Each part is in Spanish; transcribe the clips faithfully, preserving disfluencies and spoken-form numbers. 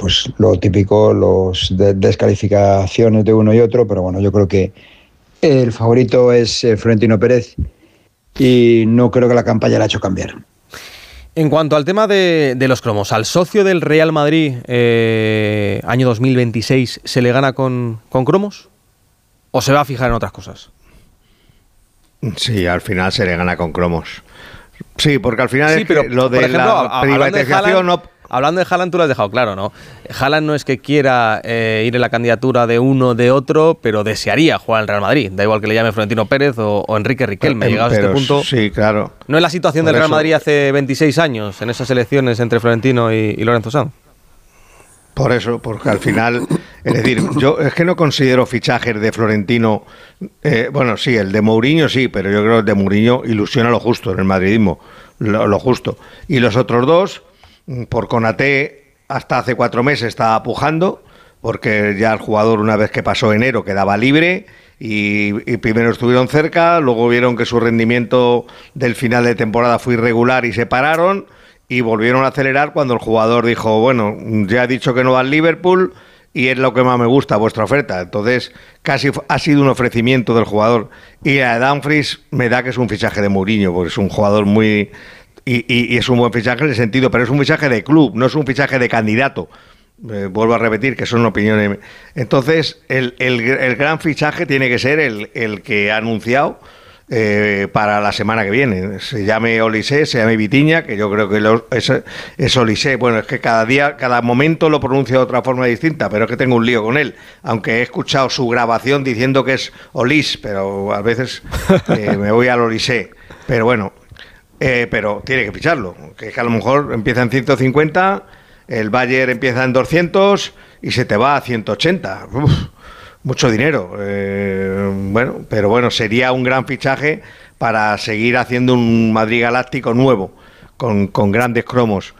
pues lo típico, los de- descalificaciones de uno y otro, pero bueno, yo creo que el favorito es eh, Florentino Pérez y no creo que la campaña le ha hecho cambiar. En cuanto al tema de, de los cromos, ¿al socio del Real Madrid eh, año dos mil veintiséis se le gana con, con cromos? ¿O se va a fijar en otras cosas? Sí, al final se le gana con cromos. Sí, porque al final Sí, es pero, que lo de por ejemplo, la a- hablando de privatización Haaland, no... hablando de Haaland, tú lo has dejado claro, ¿no? Haaland no es que quiera eh, ir en la candidatura de uno o de otro, pero desearía jugar en el Real Madrid. Da igual que le llame Florentino Pérez o, o Enrique Riquelme. Llegados a este Pero punto, sí, claro. ¿no es la situación Por del Real eso- Madrid hace veintiséis años, en esas elecciones entre Florentino y, y Lorenzo Sanz? Por eso, porque al final, es decir, yo es que no considero fichajes de Florentino, eh, bueno, sí, el de Mourinho sí, pero yo creo que el de Mourinho ilusiona lo justo en el madridismo, lo, lo justo. Y los otros dos, por Konaté, hasta hace cuatro meses estaba pujando, porque ya el jugador una vez que pasó enero quedaba libre y, y primero estuvieron cerca, luego vieron que su rendimiento del final de temporada fue irregular y se pararon. Y volvieron a acelerar cuando el jugador dijo, bueno, ya he dicho que no va al Liverpool y es lo que más me gusta, vuestra oferta. Entonces, casi ha sido un ofrecimiento del jugador. Y a Dumfries me da que es un fichaje de Mourinho, porque es un jugador muy... Y, y, y es un buen fichaje en el sentido, pero es un fichaje de club, no es un fichaje de candidato. Eh, vuelvo a repetir que son opiniones. Entonces, el, el, el gran fichaje tiene que ser el, el que ha anunciado Eh, para la semana que viene. Se llame Olise, se llame Vitinha, que yo creo que lo, es, es Olise. Bueno, es que cada día, cada momento lo pronuncia de otra forma distinta, pero es que tengo un lío con él. Aunque he escuchado su grabación diciendo que es Olis, pero a veces eh, me voy al Olise. Pero bueno, eh, pero tiene que ficharlo. Que es que a lo mejor empieza en ciento cincuenta, el Bayern empieza en doscientos y se te va a ciento ochenta. Uf. Mucho dinero, eh, bueno, pero bueno, sería un gran fichaje para seguir haciendo un Madrid galáctico nuevo, con, con grandes cromos,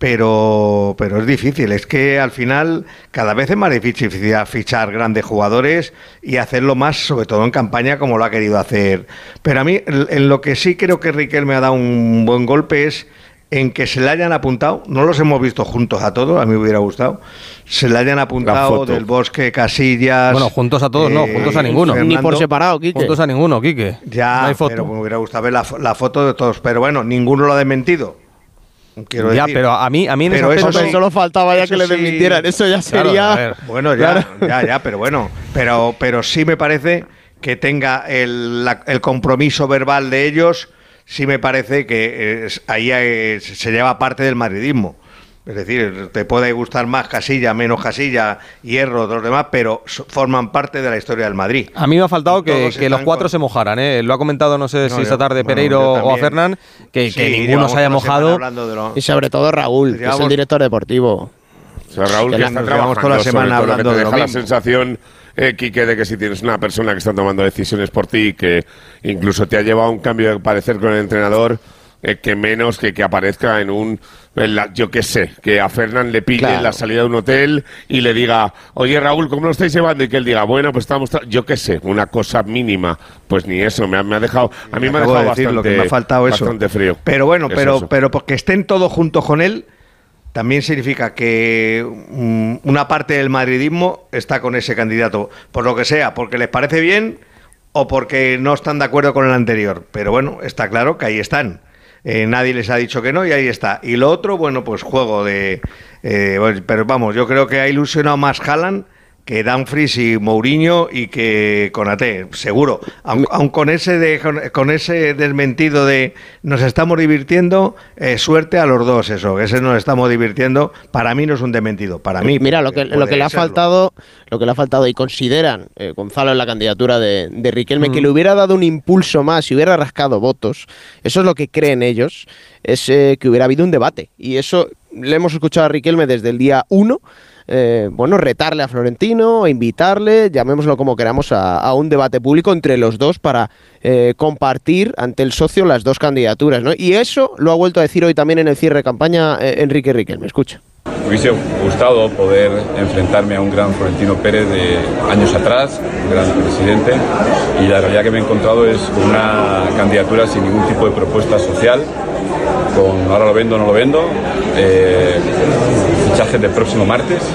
pero, pero es difícil, es que al final cada vez es más difícil fichar grandes jugadores y hacerlo más, sobre todo en campaña, como lo ha querido hacer. Pero a mí, en lo que sí creo que Riquelme ha dado un buen golpe es en que se le hayan apuntado, no los hemos visto juntos a todos, a mí me hubiera gustado, se le hayan apuntado del Bosque, Casillas... Bueno, juntos a todos, eh, no, juntos a ninguno. Fernando, ni por separado, Quique. Juntos a ninguno, Quique. Ya, no hay foto. Pero me hubiera gustado ver la, la foto de todos, pero bueno, ninguno lo ha desmentido. Quiero ya, decir. pero a mí, a mí en pero esa eso foto sí, solo faltaba ya eso que le sí, desmintieran, eso ya sería... Claro, bueno, ya, claro. ya, ya, pero bueno, pero, pero sí me parece que tenga el, la, el compromiso verbal de ellos. Sí me parece que eh, ahí eh, se lleva parte del madridismo. Es decir, te puede gustar más Casilla, menos Casilla, Hierro, los demás, pero forman parte de la historia del Madrid. A mí me ha faltado que, que los cuatro con... se mojaran, ¿eh? Lo ha comentado, no sé no, si esta tarde bueno, Pereiro o a Fernán, que, sí, que ninguno se haya mojado. Lo... Y sobre todo Raúl, que llevamos... es el director deportivo. O sea, Raúl, que, que está trabajando toda la semana hablando de lo que te deja la sensación, eh, Quique, de que si tienes una persona que está tomando decisiones por ti, que incluso te ha llevado a un cambio de parecer con el entrenador, eh, que menos que que aparezca en un, en la, yo qué sé, que a Fernán le pille claro. la salida de un hotel y le diga, oye Raúl, ¿cómo lo estáis llevando? Y que él diga, bueno, pues estamos, yo qué sé, una cosa mínima. Pues ni eso, me ha, me ha dejado, a mí me, me ha dejado de bastante, lo que me ha faltado eso. bastante frío. Pero bueno, pero, eso. pero porque estén todos juntos con él, también significa que um, una parte del madridismo está con ese candidato, por lo que sea, porque les parece bien o porque no están de acuerdo con el anterior. Pero bueno, está claro que ahí están. Eh, nadie les ha dicho que no y ahí está. Y lo otro, bueno, pues juego de... Eh, bueno, pero vamos, yo creo que ha ilusionado más Haaland que Dumfries y Mourinho y que Konaté, seguro. Aun, aun con ese de, con, con ese desmentido de nos estamos divirtiendo, eh, suerte a los dos eso, ese nos estamos divirtiendo, para mí no es un desmentido, para mí. Mira, lo que, lo que le ha serlo. faltado, lo que le ha faltado y consideran eh, Gonzalo en la candidatura de, de Riquelme, mm. que le hubiera dado un impulso más y hubiera rascado votos, eso es lo que creen ellos, es eh, que hubiera habido un debate. Y eso le hemos escuchado a Riquelme desde el día uno, Eh, bueno, retarle a Florentino, invitarle, llamémoslo como queramos, a, a un debate público entre los dos para eh, compartir ante el socio las dos candidaturas, ¿no? Y eso lo ha vuelto a decir hoy también en el cierre de campaña eh, Enrique Riquelme. Escucha. Me hubiese gustado poder enfrentarme a un gran Florentino Pérez de años atrás, un gran presidente, y la realidad que me he encontrado es una candidatura sin ningún tipo de propuesta social, con ahora lo vendo, no lo vendo, eh, fichajes del próximo martes.